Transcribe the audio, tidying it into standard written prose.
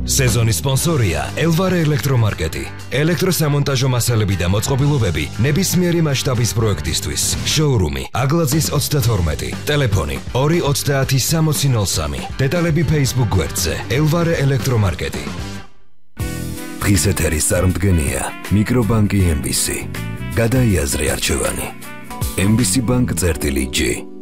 სეზონის სპონსორია ელვარე ელექტრომარკეტი. ელექტროსამონტაჟო მასალები და მოწყობილობები ნებისმიერი მასშტაბის პროექტისთვის. შოურუმი აგლაძის 32. ტელეფონი 230-6003. დეტალები Facebook გვერდზე ელვარე ელექტრომარკეტი. დღის ეთერის წარმდგენია მიკრობანკი MBC. გადაიაზრე არჩევანი. MBC Bank წერტილი G.